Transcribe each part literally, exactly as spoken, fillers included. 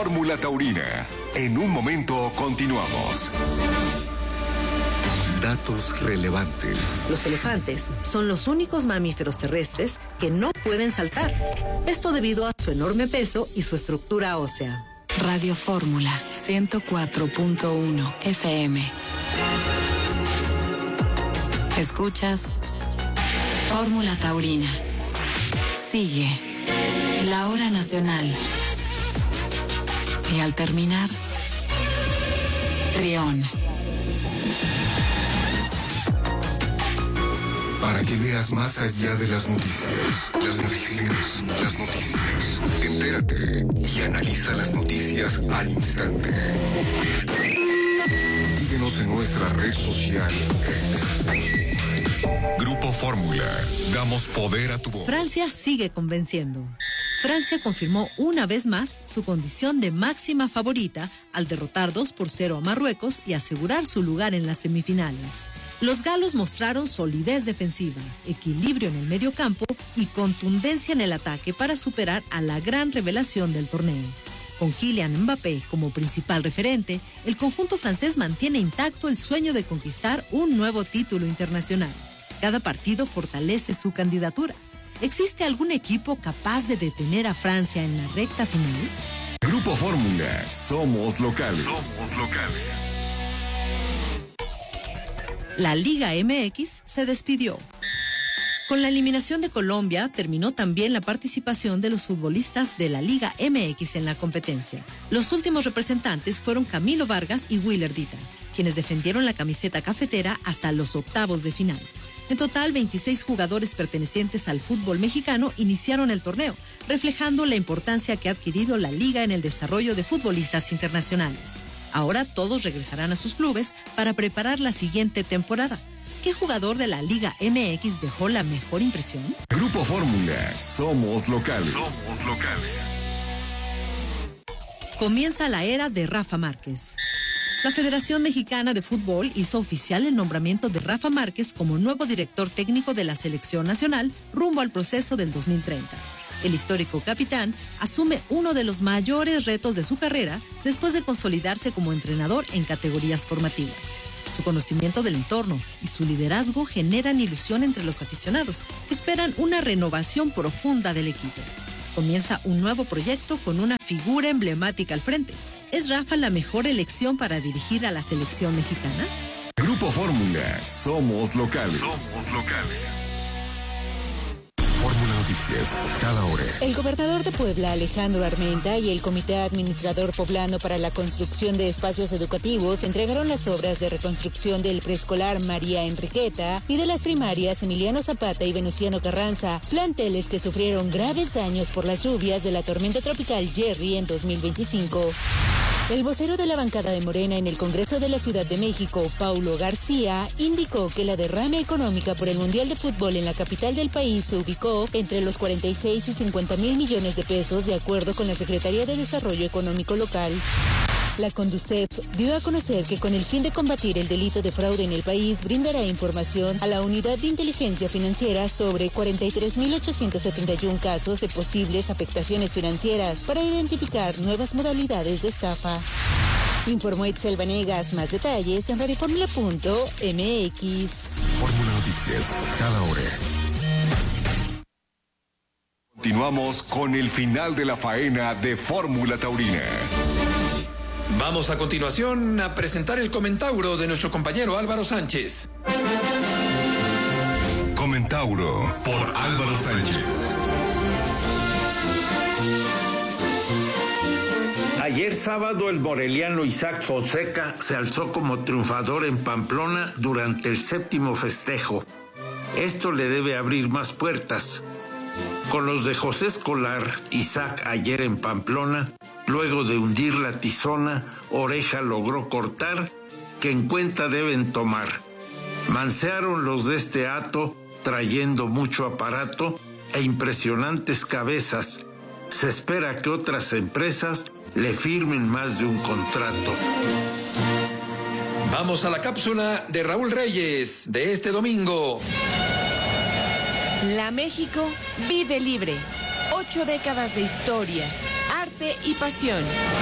Fórmula Taurina. En un momento continuamos. Datos relevantes. Los elefantes son los únicos mamíferos terrestres que no pueden saltar. Esto debido a su enorme peso y su estructura ósea. Radio Fórmula ciento cuatro punto uno F M. Escuchas Fórmula Taurina. Sigue la hora nacional. Y al terminar, Trión. Para que veas más allá de las noticias. Las noticias, las noticias. Entérate y analiza las noticias al instante. Síguenos en nuestra red social X. Grupo Fórmula. Damos poder a tu voz. Francia sigue convenciendo. Francia confirmó una vez más su condición de máxima favorita al derrotar dos por cero a Marruecos y asegurar su lugar en las semifinales. Los galos mostraron solidez defensiva, equilibrio en el mediocampo y contundencia en el ataque para superar a la gran revelación del torneo. Con Kylian Mbappé como principal referente, el conjunto francés mantiene intacto el sueño de conquistar un nuevo título internacional. Cada partido fortalece su candidatura. ¿Existe algún equipo capaz de detener a Francia en la recta final? Grupo Fórmula, somos locales. Somos locales. La Liga M X se despidió. Con la eliminación de Colombia, terminó también la participación de los futbolistas de la Liga M X en la competencia. Los últimos representantes fueron Camilo Vargas y Willer Dita, quienes defendieron la camiseta cafetera hasta los octavos de final. En total, veintiséis jugadores pertenecientes al fútbol mexicano iniciaron el torneo, reflejando la importancia que ha adquirido la liga en el desarrollo de futbolistas internacionales. Ahora todos regresarán a sus clubes para preparar la siguiente temporada. ¿Qué jugador de la Liga M X dejó la mejor impresión? Grupo Fórmula, somos locales. Somos locales. Comienza la era de Rafa Márquez. La Federación Mexicana de Fútbol hizo oficial el nombramiento de Rafa Márquez como nuevo director técnico de la selección nacional rumbo al proceso del dos mil treinta. El histórico capitán asume uno de los mayores retos de su carrera después de consolidarse como entrenador en categorías formativas. Su conocimiento del entorno y su liderazgo generan ilusión entre los aficionados, que esperan una renovación profunda del equipo. Comienza un nuevo proyecto con una figura emblemática al frente. ¿Es Rafa la mejor elección para dirigir a la selección mexicana? Grupo Fórmula, somos locales. Somos locales. Fórmula Noticias, cada hora. El gobernador de Puebla, Alejandro Armenta, y el Comité Administrador Poblano para la Construcción de Espacios Educativos entregaron las obras de reconstrucción del preescolar María Enriqueta y de las primarias Emiliano Zapata y Venustiano Carranza, planteles que sufrieron graves daños por las lluvias de la tormenta tropical Jerry en dos mil veinticinco. El vocero de la bancada de Morena en el Congreso de la Ciudad de México, Paulo García, indicó que la derrama económica por el Mundial de Fútbol en la capital del país se ubicó entre los cuarenta y seis y cincuenta mil millones de pesos, de acuerdo con la Secretaría de Desarrollo Económico Local. La Conducef dio a conocer que con el fin de combatir el delito de fraude en el país, brindará información a la Unidad de Inteligencia Financiera sobre cuarenta y tres mil ochocientos setenta y uno casos de posibles afectaciones financieras para identificar nuevas modalidades de estafa. Informó Itzel Vanegas. Más detalles en radioformula punto m x. Fórmula Noticias, cada hora. Continuamos con el final de la faena de Fórmula Taurina. Vamos a continuación a presentar el comentauro de nuestro compañero Álvaro Sánchez. Comentauro por Álvaro Sánchez. Ayer sábado el moreliano Isaac Fonseca se alzó como triunfador en Pamplona durante el séptimo festejo. Esto le debe abrir más puertas. Con los de José Escolar, Isaac ayer en Pamplona, luego de hundir la tizona, Oreja logró cortar, que en cuenta deben tomar. Mansearon los de este hato, trayendo mucho aparato e impresionantes cabezas. Se espera que otras empresas le firmen más de un contrato. Vamos a la cápsula de Raúl Reyes de este domingo. La México vive libre. Ocho décadas de historias, arte arte y pasión.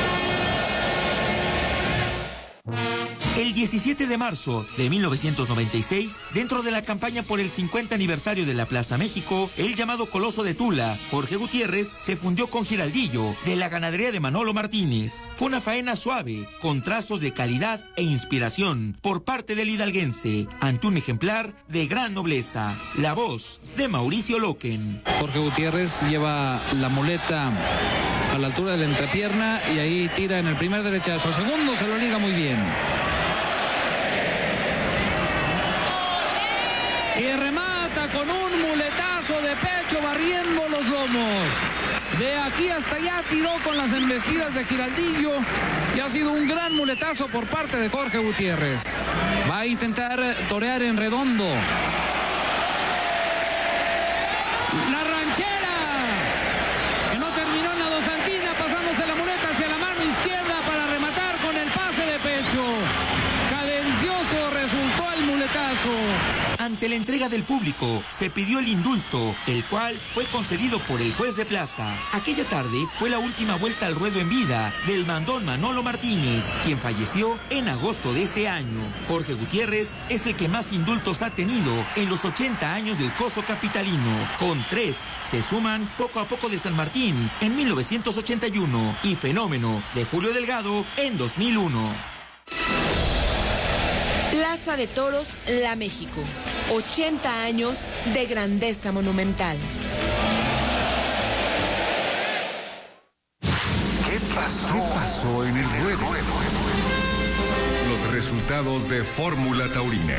El diecisiete de marzo de mil novecientos noventa y seis, dentro de la campaña por el cincuenta aniversario de la Plaza México, el llamado Coloso de Tula, Jorge Gutiérrez, se fundió con Giraldillo, de la ganadería de Manolo Martínez. Fue una faena suave, con trazos de calidad e inspiración, por parte del hidalguense, ante un ejemplar de gran nobleza. La voz de Mauricio Loquen. Jorge Gutiérrez lleva la muleta a la altura de la entrepierna y ahí tira en el primer derechazo. El segundo se lo liga muy bien. Y remata con un muletazo de pecho barriendo los lomos. De aquí hasta allá tiró con las embestidas de Giraldillo y ha sido un gran muletazo por parte de Jorge Gutiérrez. Va a intentar torear en redondo. La ranchera, que no terminó en la dosantina, pasándose la muleta hacia la mano izquierda para rematar con el pase de pecho. Cadencioso resultó el muletazo. Ante la entrega del público, se pidió el indulto, el cual fue concedido por el juez de plaza. Aquella tarde fue la última vuelta al ruedo en vida del mandón Manolo Martínez, quien falleció en agosto de ese año. Jorge Gutiérrez es el que más indultos ha tenido en los ochenta años del coso capitalino. Con tres, se suman Poco a Poco de San Martín en mil novecientos ochenta y uno y Fenómeno de Julio Delgado en dos mil uno. Plaza de Toros, La México. ochenta años de grandeza monumental. ¿Qué pasó? ¿Qué pasó en el ruedo? Los resultados de Fórmula Taurina.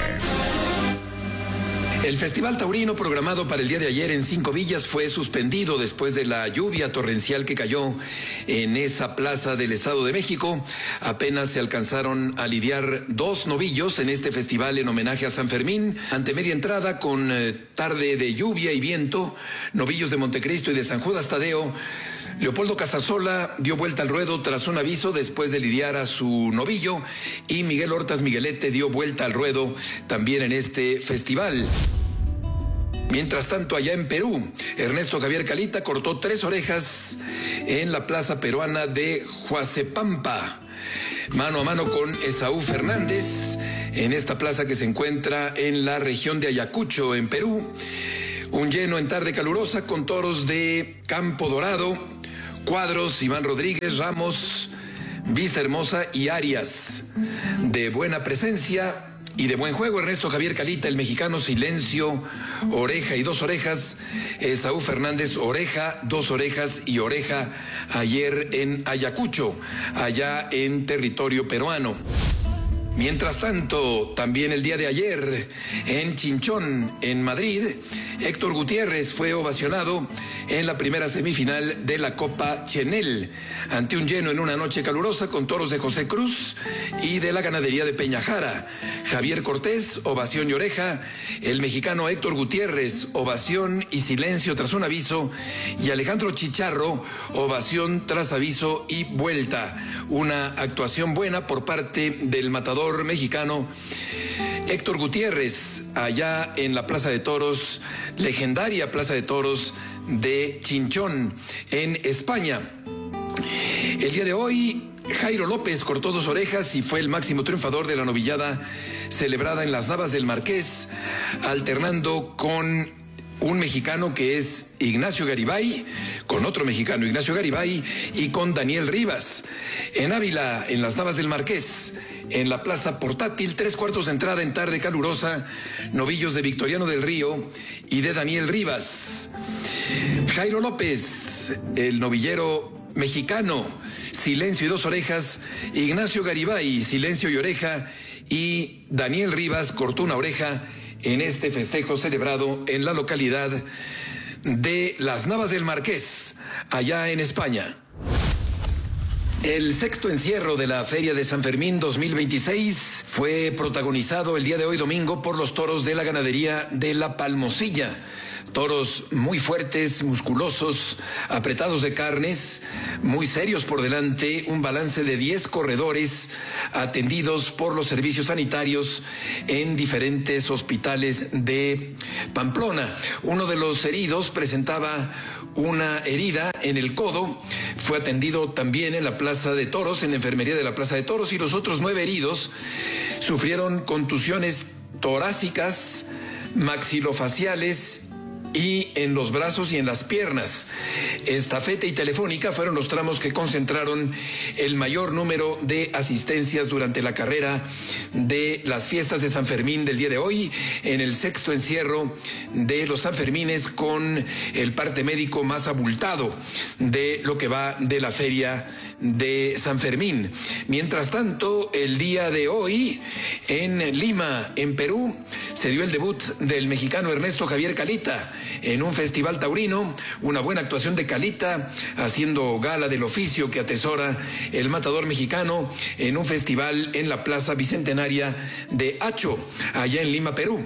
El Festival Taurino programado para el día de ayer en Cinco Villas fue suspendido después de la lluvia torrencial que cayó en esa plaza del Estado de México. Apenas se alcanzaron a lidiar dos novillos en este festival en homenaje a San Fermín. Ante media entrada, con eh, tarde de lluvia y viento, novillos de Montecristo y de San Judas Tadeo, Leopoldo Casasola dio vuelta al ruedo tras un aviso después de lidiar a su novillo, y Miguel Hortas Miguelete dio vuelta al ruedo también en este festival. Mientras tanto, allá en Perú, Ernesto Javier Calita cortó tres orejas en la plaza peruana de Huacepampa, mano a mano con Esaú Fernández, en esta plaza que se encuentra en la región de Ayacucho, en Perú. Un lleno en tarde calurosa con toros de Campo Dorado, Cuadros, Iván Rodríguez, Ramos, Vista Hermosa y Arias. De buena presencia y de buen juego, Ernesto Javier Calita, el mexicano, silencio, oreja y dos orejas. Esaú Fernández, oreja, dos orejas y oreja ayer en Ayacucho, allá en territorio peruano. Mientras tanto, también el día de ayer, en Chinchón, en Madrid, Héctor Gutiérrez fue ovacionado en la primera semifinal de la Copa Chenel, ante un lleno en una noche calurosa con toros de José Cruz y de la ganadería de Peñajara. Javier Cortés, ovación y oreja. El mexicano Héctor Gutiérrez, ovación y silencio tras un aviso. Y Alejandro Chicharro, ovación tras aviso y vuelta. Una actuación buena por parte del matador mexicano Héctor Gutiérrez, allá en la Plaza de Toros, legendaria Plaza de Toros de Chinchón, en España. El día de hoy, Jairo López cortó dos orejas y fue el máximo triunfador de la novillada celebrada en las Navas del Marqués, alternando con un mexicano que es Ignacio Garibay, con otro mexicano, Ignacio Garibay, y con Daniel Rivas. En Ávila, en las Navas del Marqués, en la Plaza Portátil, tres cuartos de entrada en tarde calurosa, novillos de Victoriano del Río y de Daniel Rivas. Jairo López, el novillero mexicano, silencio y dos orejas. Ignacio Garibay, silencio y oreja. Y Daniel Rivas cortó una oreja en este festejo celebrado en la localidad de Las Navas del Marqués, allá en España. El sexto encierro de la Feria de San Fermín dos mil veintiséis fue protagonizado el día de hoy domingo por los toros de la ganadería de La Palmosilla, Toros muy fuertes, musculosos, apretados de carnes, muy serios por delante, un balance de diez corredores atendidos por los servicios sanitarios en diferentes hospitales de Pamplona. Uno de los heridos presentaba una herida en el codo, fue atendido también en la Plaza de Toros, en la enfermería de la Plaza de Toros, y los otros nueve heridos sufrieron contusiones torácicas, maxilofaciales y en los brazos y en las piernas. Estafeta y Telefónica fueron los tramos que concentraron el mayor número de asistencias durante la carrera de las fiestas de San Fermín del día de hoy, en el sexto encierro de los Sanfermines, con el parte médico más abultado de lo que va de la feria de San Fermín. Mientras tanto, el día de hoy en Lima, en Perú, se dio el debut del mexicano Ernesto Javier Calita en un festival taurino, una buena actuación de Calita haciendo gala del oficio que atesora el matador mexicano en un festival en la Plaza Bicentenaria de Hacho, allá en Lima, Perú.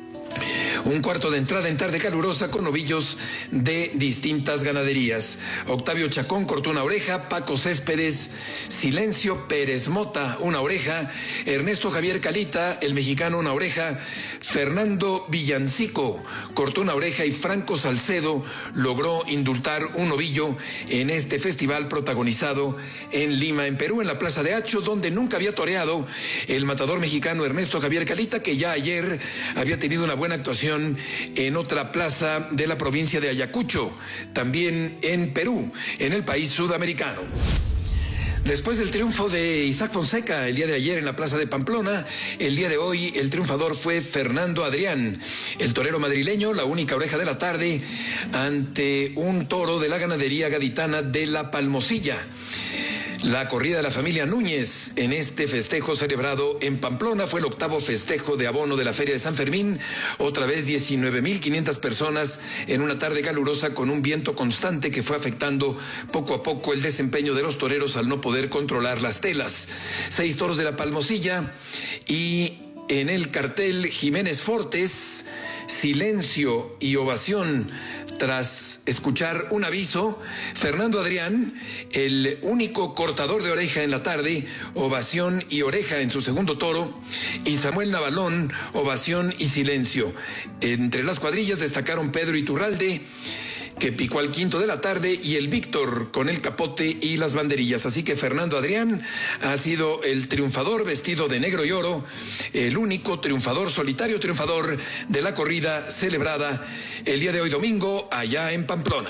Un cuarto de entrada en tarde calurosa con novillos de distintas ganaderías. Octavio Chacón cortó una oreja, Paco Céspedes, Silencio Pérez Mota una oreja, Ernesto Javier Calita, el mexicano, una oreja, Fernando Villancico cortó una oreja y Franco Salcedo logró indultar un novillo en este festival protagonizado en Lima, en Perú, en la Plaza de Hacho, donde nunca había toreado el matador mexicano Ernesto Javier Calita, que ya ayer había tenido una buena actuación en otra plaza de la provincia de Ayacucho, también en Perú, en el país sudamericano. Después del triunfo de Isaac Fonseca el día de ayer en la plaza de Pamplona, el día de hoy el triunfador fue Fernando Adrián, el torero madrileño, la única oreja de la tarde ante un toro de la ganadería gaditana de La Palmosilla. La corrida de la familia Núñez en este festejo celebrado en Pamplona fue el octavo festejo de abono de la Feria de San Fermín, otra vez diecinueve mil quinientas personas en una tarde calurosa con un viento constante que fue afectando poco a poco el desempeño de los toreros al no poder controlar las telas. Seis toros de La Palmosilla y en el cartel Jiménez Fortes, Silencio y Ovación. Tras escuchar un aviso, Fernando Adrián, el único cortador de oreja en la tarde, ovación y oreja en su segundo toro, y Samuel Navalón, ovación y silencio. Entre las cuadrillas destacaron Pedro Iturralde, que picó al quinto de la tarde, y el Víctor con el capote y las banderillas. Así que Fernando Adrián ha sido el triunfador vestido de negro y oro, el único triunfador, solitario triunfador de la corrida celebrada el día de hoy domingo allá en Pamplona.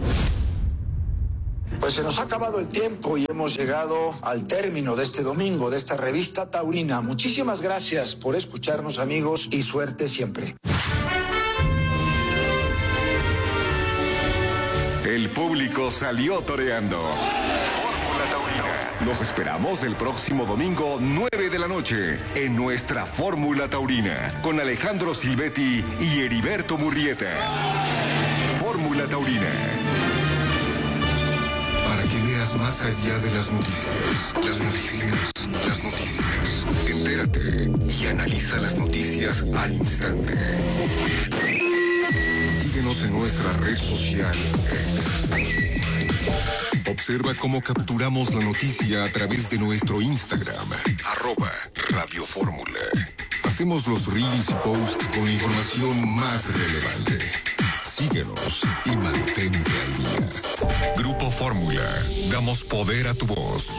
Pues se nos ha acabado el tiempo y hemos llegado al término de este domingo, de esta revista taurina. Muchísimas gracias por escucharnos, amigos, y suerte siempre. El público salió toreando. Fórmula Taurina. Los esperamos el próximo domingo, nueve de la noche, en nuestra Fórmula Taurina, con Alejandro Silvetti y Heriberto Murrieta. Fórmula Taurina. Para que veas más allá de las noticias, las noticias, las noticias. Entérate y analiza las noticias al instante. Síguenos en nuestra red social X. Observa cómo capturamos la noticia a través de nuestro Instagram, arroba Radio Fórmula. Hacemos los reels y posts con la información más relevante. Síguenos y mantente al día. Grupo Fórmula, damos poder a tu voz.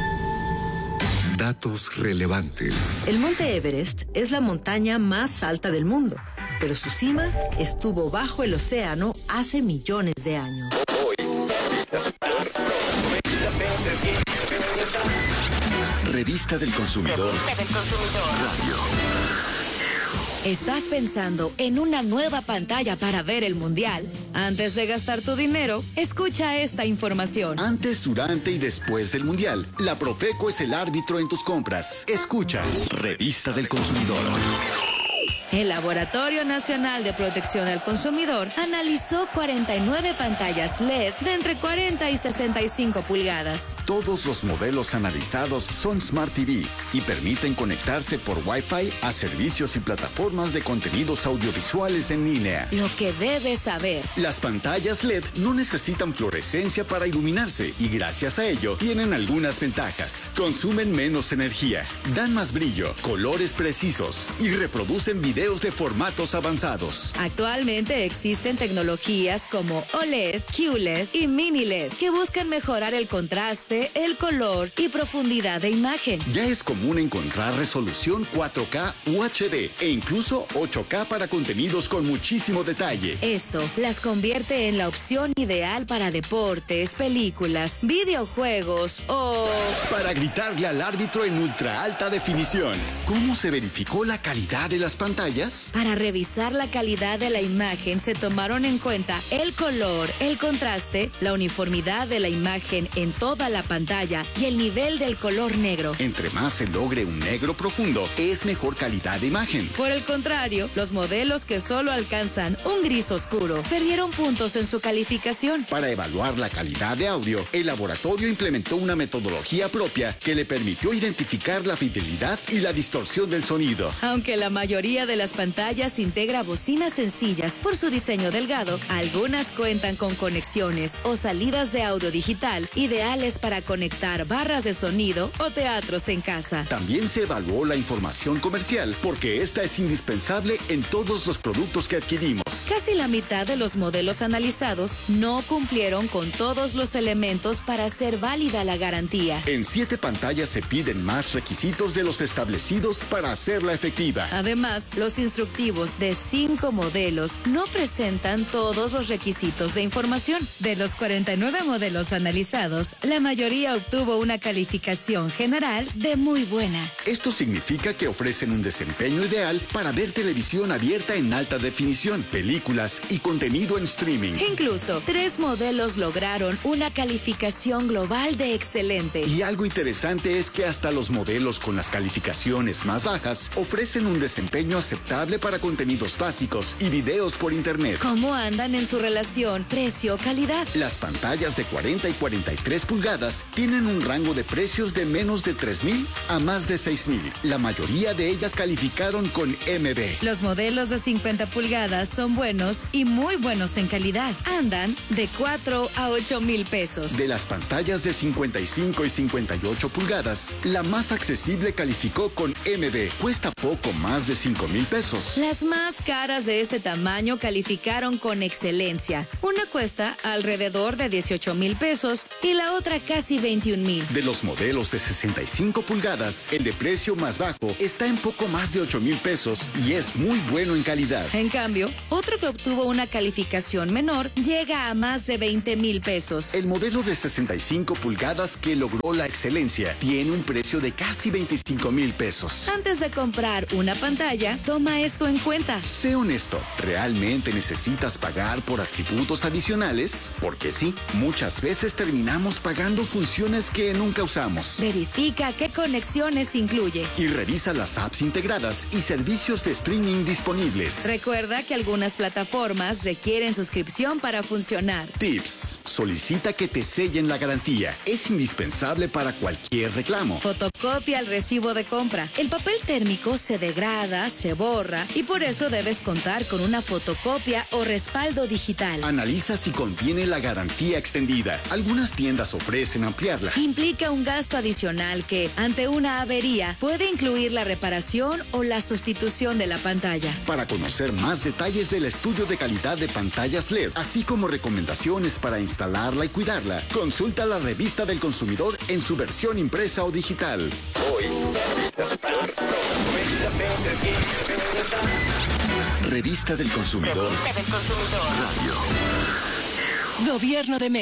Datos relevantes. El Monte Everest es la montaña más alta del mundo, pero su cima estuvo bajo el océano hace millones de años. Revista del Consumidor. Revista del Consumidor. Radio. ¿Estás pensando en una nueva pantalla para ver el Mundial? Antes de gastar tu dinero, escucha esta información. Antes, durante y después del Mundial, la Profeco es el árbitro en tus compras. Escucha. Revista del Consumidor. El Laboratorio Nacional de Protección al Consumidor analizó cuarenta y nueve pantallas L E D de entre cuarenta y sesenta y cinco pulgadas. Todos los modelos analizados son Smart T V y permiten conectarse por Wi-Fi a servicios y plataformas de contenidos audiovisuales en línea. Lo que debes saber. Las pantallas L E D no necesitan fluorescencia para iluminarse y gracias a ello tienen algunas ventajas. Consumen menos energía, dan más brillo, colores precisos y reproducen videos de formatos avanzados. Actualmente existen tecnologías como O L E D, Q L E D y Mini L E D que buscan mejorar el contraste, el color y profundidad de imagen. Ya es común encontrar resolución cuatro K U H D e incluso ocho K para contenidos con muchísimo detalle. Esto las convierte en la opción ideal para deportes, películas, videojuegos o... para gritarle al árbitro en ultra alta definición. ¿Cómo se verificó la calidad de las pantallas? Para revisar la calidad de la imagen se tomaron en cuenta el color, el contraste, la uniformidad de la imagen en toda la pantalla y el nivel del color negro. Entre más se logre un negro profundo, es mejor calidad de imagen. Por el contrario, los modelos que solo alcanzan un gris oscuro perdieron puntos en su calificación. Para evaluar la calidad de audio, el laboratorio implementó una metodología propia que le permitió identificar la fidelidad y la distorsión del sonido. Aunque la mayoría de las pantallas integra bocinas sencillas por su diseño delgado, algunas cuentan con conexiones o salidas de audio digital ideales para conectar barras de sonido o teatros en casa. También se evaluó la información comercial porque esta es indispensable en todos los productos que adquirimos. Casi la mitad de los modelos analizados no cumplieron con todos los elementos para hacer válida la garantía. En siete pantallas se piden más requisitos de los establecidos para hacerla efectiva. Además, los instructivos de cinco modelos no presentan todos los requisitos de información. De los cuarenta y nueve modelos analizados, la mayoría obtuvo una calificación general de muy buena. Esto significa que ofrecen un desempeño ideal para ver televisión abierta en alta definición, películas y contenido en streaming. Incluso, tres modelos lograron una calificación global de excelente. Y algo interesante es que hasta los modelos con las calificaciones más bajas ofrecen un desempeño aceptable para contenidos básicos y videos por internet. ¿Cómo andan en su relación precio-calidad? Las pantallas de cuarenta y cuarenta y tres pulgadas tienen un rango de precios de menos de tres mil a más de seis mil. La mayoría de ellas calificaron con M B. Los modelos de cincuenta pulgadas son buenos y muy buenos en calidad. Andan de cuatro a ocho mil pesos. De las pantallas de cincuenta y cinco y cincuenta y ocho pulgadas, la más accesible calificó con M B. Cuesta poco más de cinco mil pesos. Las más caras de este tamaño calificaron con excelencia. Una cuesta alrededor de dieciocho mil pesos y la otra casi veintiún mil. De los modelos de sesenta y cinco pulgadas, el de precio más bajo está en poco más de ocho mil pesos y es muy bueno en calidad. En cambio, otro que obtuvo una calificación menor llega a más de veinte mil pesos. El modelo de sesenta y cinco pulgadas que logró la excelencia tiene un precio de casi veinticinco mil pesos. Antes de comprar una pantalla, toma esto en cuenta. Sé honesto, ¿realmente necesitas pagar por atributos adicionales? Porque sí, muchas veces terminamos pagando funciones que nunca usamos. Verifica qué conexiones incluye. Y revisa las apps integradas y servicios de streaming disponibles. Recuerda que algunas plataformas requieren suscripción para funcionar. Tips. Solicita que te sellen la garantía. Es indispensable para cualquier reclamo. Fotocopia el recibo de compra. El papel térmico se degrada, se borra y por eso debes contar con una fotocopia o respaldo digital. Analiza si contiene la garantía extendida. Algunas tiendas ofrecen ampliarla. Implica un gasto adicional que, ante una avería, puede incluir la reparación o la sustitución de la pantalla. Para conocer más detalles del estudio de calidad de pantallas L E D, así como recomendaciones para instalarla y cuidarla, consulta la revista del consumidor en su versión impresa o digital. Hoy, Revista del Consumidor. Revista del Consumidor. Radio. Gobierno de México.